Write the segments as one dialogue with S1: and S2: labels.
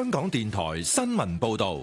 S1: 香港電台新聞報道。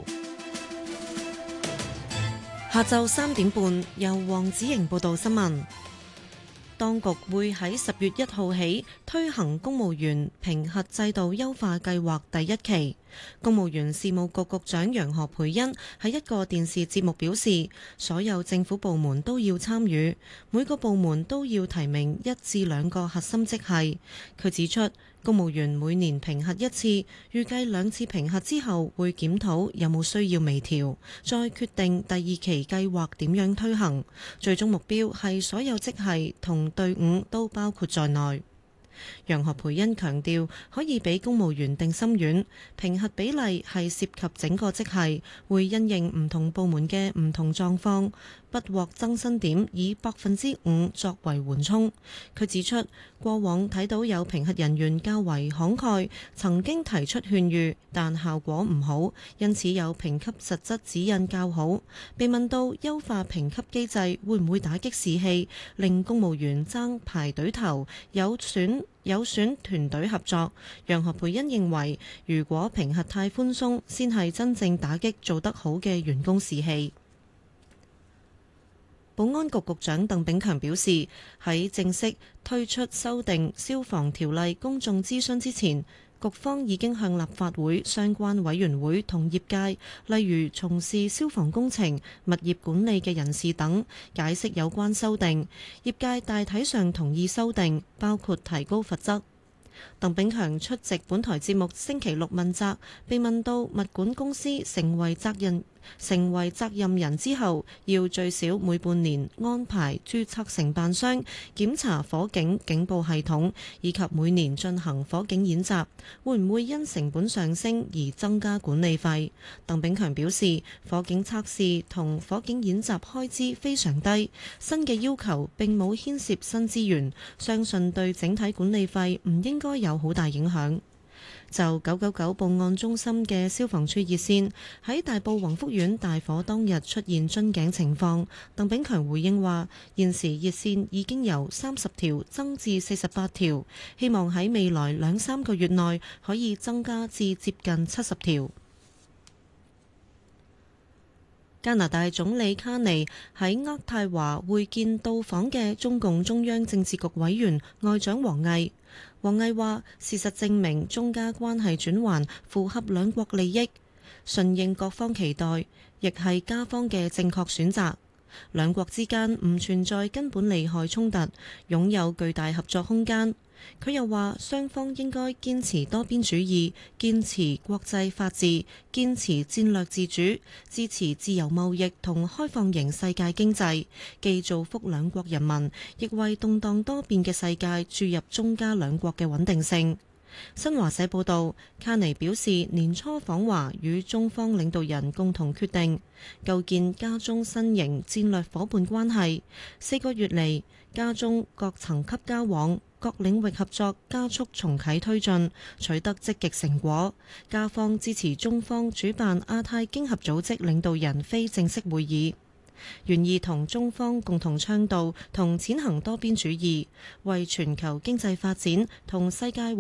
S2: 下晝3點半，由黃子瑩報道新聞。當局會喺10月1號起推行公務員評核制度優化計劃第1期。公務員事務局局長楊何蓓茵喺一個電視節目表示，所有政府部門都要參與，每個部門都要提名1至2個核心職系。佢指出，公務員每年評核1次，預計2次評核之後會檢討有冇需要微調，再決定第2期計劃點樣推行。最終目標係所有職系同隊伍都包括在內。楊何蓓茵強調，可以俾公務員定心丸，評核比例係涉及整個職系，會因應唔同部門嘅唔同狀況，不獲增薪點以5%作為緩衝。佢指出，過往睇到有評核人員較為慷慨，曾經提出勸喻，但效果唔好，因此有評級實質指引較好。被問到優化評級機制會唔會打擊士氣，令公務員爭排隊頭，有損團隊合作，楊何蓓茵認為，如果評核太寬鬆，先係真正打擊做得好嘅員工士氣。保安局局長鄧炳強表示，喺正式推出修訂消防條例公眾諮詢之前，局方已經向立法會相關委員會同業界，例如從事消防工程、物業管理嘅人士等，解釋有關修訂。業界大體上同意修訂，包括提高罰則。鄧炳強出席本台節目星期六問責，被問到物管公司成為責任人之後，要最少每半年安排註冊承辦商檢查火警警報系統，以及每年進行火警演習，會唔會因成本上升而增加管理費？鄧炳強表示，火警測試同火警演習開支非常低，新嘅要求並冇牽涉新資源，相信對整體管理費唔應該有好大影響。就999報案中心嘅消防處熱線喺大埔宏福苑大火當日出現樽頸情況，鄧炳強回應話，現時熱線已經由30條增至48條，希望喺未來2-3個月內可以增加至接近70條。加拿大總理卡尼喺渥太華會見到訪嘅中共中央政治局委員外長王毅。王毅話：事實證明中加關係轉圜符合兩國利益，順應各方期待，亦係加方嘅正確選擇。兩國之間唔存在根本利害衝突，擁有巨大合作空間。佢又話，雙方應該堅持多邊主義，堅持國際法治，堅持戰略自主，支持自由貿易同開放型世界經濟，既造福兩國人民，亦為動盪多變嘅世界注入中加兩國嘅穩定性。新華社報道，卡尼表示年初訪華與中方領導人共同決定構建加中新型戰略夥伴關係。4個月嚟，加中各層級交往、各領域合作加速重啟推進，取得積極成果。加方支持中方主辦亞太經合組織領導人非正式會議，願意同中方共同倡導同踐行多邊主義，為全球經濟發展同世界